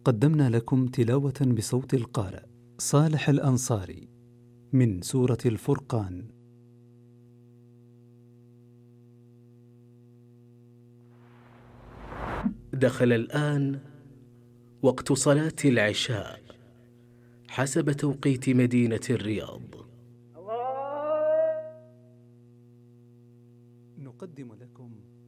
قدمنا لكم تلاوة بصوت القارئ صالح الأنصاري من سورة الفرقان. دخل الآن وقت صلاة العشاء حسب توقيت مدينة الرياض. نقدم لكم